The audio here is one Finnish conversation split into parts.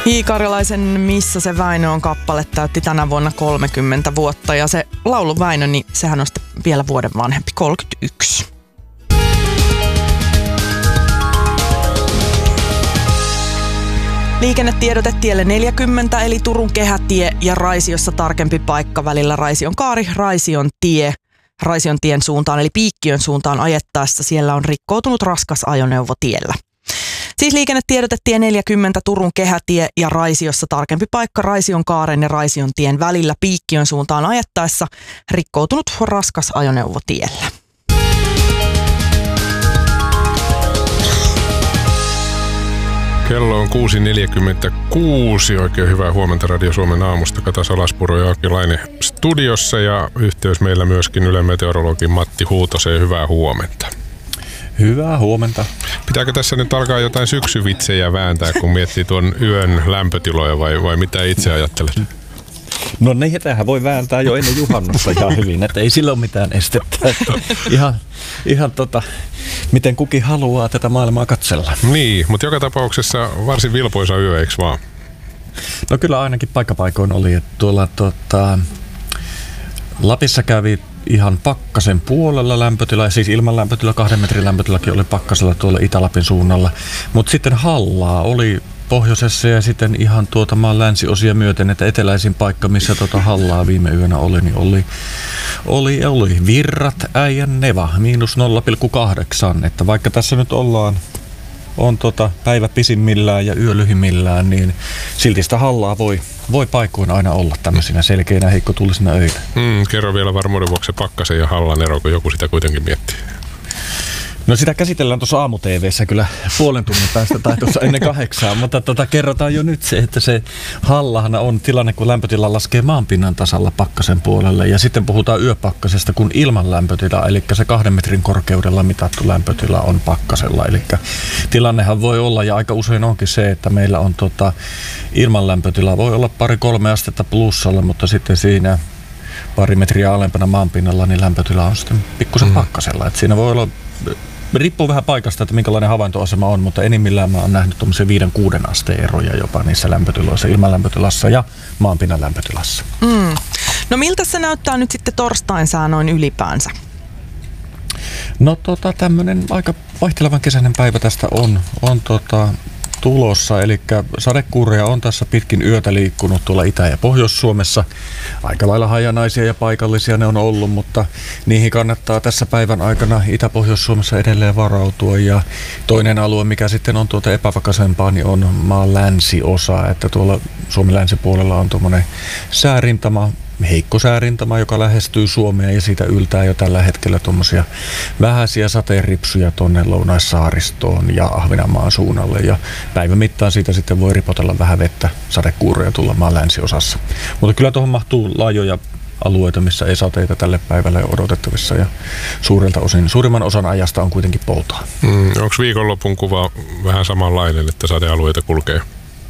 Hiikarjalaisen Missä se Väinö on kappale täytti tänä vuonna 30 vuotta ja se laulu Väinö, niin sehän on sitten vielä vuoden vanhempi, 31. Liikennetiedote tielle 40 eli Turun kehätie ja Raisiossa tarkempi paikka välillä Raision kaari, Raision tie. Raision tien suuntaan eli Piikkiön suuntaan ajettaessa siellä on rikkoutunut raskas ajoneuvo tiellä. Siis liikennetiedote tie 40 Turun kehätie ja Raisiossa tarkempi paikka Raision kaaren ja Raision tien välillä Piikkiön suuntaan ajettaessa rikkoutunut raskas ajoneuvo tiellä. Kello on 6.46. Oikein hyvää huomenta Radio Suomen aamusta. Kata Salaspuro ja Aki Laine studiossa ja yhteys meillä myöskin Ylen meteorologin Matti Huutoseen. Hyvää huomenta. Hyvää huomenta. Pitääkö tässä nyt alkaa jotain syksyvitsejä vääntää, kun miettii tuon yön lämpötiloja vai mitä itse ajattelet? No niitähän voi vääntää jo ennen juhannusta ihan hyvin, että ei sillä ole mitään estettä. Ihan miten kukin haluaa tätä maailmaa katsella. Niin, mutta joka tapauksessa varsin vilpoisa yö, eikö vaan? No kyllä ainakin paikkapaikoin oli, että tuolla Lapissa kävi ihan pakkasen puolella lämpötila, siis ilman lämpötila, 2 metrin lämpötilakin oli pakkasella tuolla Itä-Lapin suunnalla. Mutta sitten Hallaa oli pohjoisessa ja sitten ihan maan länsiosia myöten, että eteläisin paikka, missä Hallaa viime yönä oli, niin oli virrat, Äijän Neva, -0,8. Että vaikka tässä nyt on päivä pisimmillään ja yö lyhimmillään, niin silti sitä Hallaa voi paikoin aina olla tämmöisinä selkeinä heikkotuulisina öinä. Kerro vielä varmuuden vuoksi Pakkasen ja Hallan ero, kun joku sitä kuitenkin miettii. No sitä käsitellään tuossa aamu-tv:ssä kyllä puolen tunnin päästä tai tuossa ennen 8, mutta kerrotaan jo nyt se, että se Hallahan on tilanne, kun lämpötila laskee maanpinnan tasalla pakkasen puolelle ja sitten puhutaan yöpakkasesta, kun ilman lämpötila, eli se 2 metrin korkeudella mitattu lämpötila on pakkasella. Eli tilannehan voi olla ja aika usein onkin se, että meillä on ilman lämpötila voi olla 2-3 astetta plussalla, mutta sitten siinä pari metriä alempana maanpinnalla, niin lämpötila on sitten pikkusen pakkasella. Että siinä voi olla, riippuu vähän paikasta, että minkälainen havaintoasema on, mutta enimmillään mä oon nähnyt tuommoisia 5-6 asteen eroja jopa niissä lämpötiloissa, ilmanlämpötilassa ja maanpinnan lämpötilassa. No miltä se näyttää nyt sitten torstain sää noin ylipäänsä? No tämmönen aika vaihtelevan kesäinen päivä tästä on tulossa, eli sadekuureja on tässä pitkin yötä liikkunut tuolla Itä- ja Pohjois-Suomessa. Aika lailla hajanaisia ja paikallisia ne on ollut, mutta niihin kannattaa tässä päivän aikana Itä-Pohjois-Suomessa edelleen varautua. Ja toinen alue, mikä sitten on epävakaisempaa, niin on maan länsiosa, että tuolla Suomen länsipuolella on tuommoinen säärintama, heikko säärintama, joka lähestyy Suomea ja siitä yltää jo tällä hetkellä tuommoisia vähäisiä sateenripsuja tuonne Lounaissaaristoon ja Ahvenanmaan suunnalle ja päivän mittaan siitä sitten voi ripotella vähän vettä, sadekuuroja tulla maan länsiosassa. Mutta kyllä tuohon mahtuu laajoja alueita, missä ei sateita tälle päivälle odotettavissa ja suurimman osan ajasta on kuitenkin poutaa. Onko viikonlopun kuva vähän samanlainen, että sadealueita kulkee?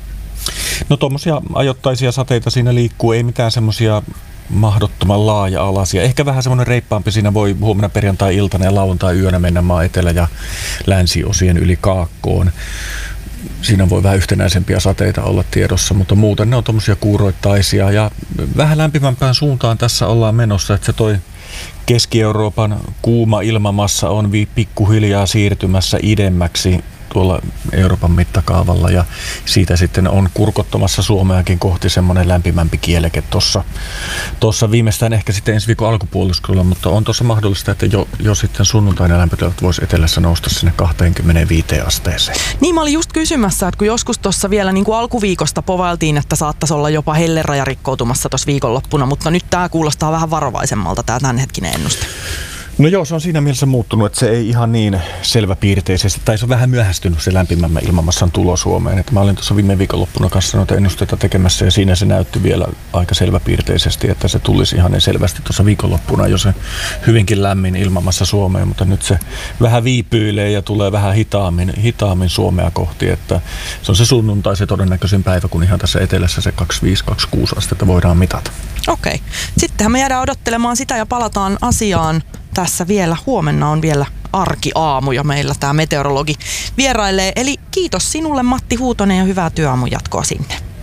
No tuommoisia ajoittaisia sateita siinä liikkuu, ei mitään semmoisia mahdottoman laaja-alaisia. Ehkä vähän semmoinen reippaampi siinä voi huomenna perjantai-iltana ja lauantai-yönä mennä maan etelä- ja länsiosien yli kaakkoon. Siinä voi vähän yhtenäisempiä sateita olla tiedossa, mutta muuten ne on tuommoisia kuuroittaisia ja vähän lämpimämpään suuntaan tässä ollaan menossa, että se toi Keski-Euroopan kuuma ilmamassa on pikkuhiljaa siirtymässä idemmäksi tuolla Euroopan mittakaavalla ja siitä sitten on kurkottamassa Suomeakin kohti semmoinen lämpimämpi kieleke tuossa viimeistään ehkä sitten ensi viikon alkupuoliskolla, mutta on tuossa mahdollista, että jo sitten sunnuntaina lämpötilat voisi etelässä nousta sinne 25 asteeseen. Niin mä olin just kysymässä, että kun joskus tuossa vielä niin kuin alkuviikosta povailtiin, että saattaisi olla jopa helleraja rikkoutumassa tuossa viikonloppuna, mutta nyt tämä kuulostaa vähän varovaisemmalta tämä tämänhetkinen ennuste. No joo, se on siinä mielessä muuttunut, että se ei ihan niin selväpiirteisesti, tai se on vähän myöhästynyt se lämpimämmän ilmamassan tulo Suomeen. Että mä olin tuossa viime viikonloppuna kanssa noita ennusteita tekemässä ja siinä se näytti vielä aika selväpiirteisesti, että se tulisi ihan niin selvästi tuossa viikonloppuna jo se hyvinkin lämmin ilmamassa Suomeen, mutta nyt se vähän viipyilee ja tulee vähän hitaammin Suomea kohti, että se on se sunnuntai se todennäköisin päivä, kun ihan tässä etelässä se 25-26 astetta voidaan mitata. Okei. Sittenhän me jäädään odottelemaan sitä ja palataan asiaan tässä vielä. Huomenna on vielä arkiaamu ja meillä tämä meteorologi vierailee. Eli kiitos sinulle Matti Huutonen ja hyvää työaamun jatkoa sinne.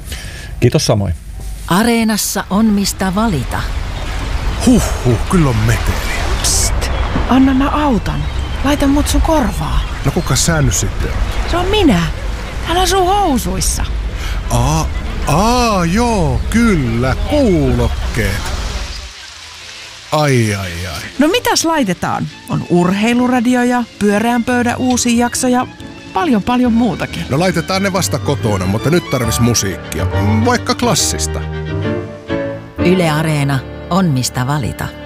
Kiitos samoin. Areenassa on mistä valita. Kyllä on meteliä. Psst, anna mä auton. Laita mut sun korvaa. No kuka sä nyt sitten on? Se on minä. Täällä on sun housuissa. Joo, kyllä, kuulokkeet. Ai. No mitäs laitetaan? On urheiluradio ja pyöreän pöydän uusi jakso ja paljon muutakin. No laitetaan ne vasta kotona, mutta nyt tarvis musiikkia. Vaikka klassista. Yle Areena on mistä valita.